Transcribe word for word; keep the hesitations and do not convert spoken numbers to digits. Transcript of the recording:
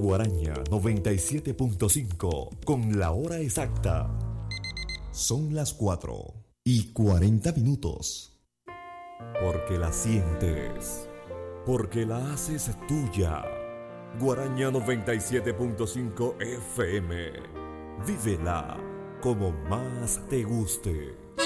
Guaraña noventa y siete punto cinco con la hora exacta. Son las cuatro y cuarenta minutos. Porque la sientes, porque la haces tuya. Guaraña noventa y siete punto cinco F M. Vívela como más te guste.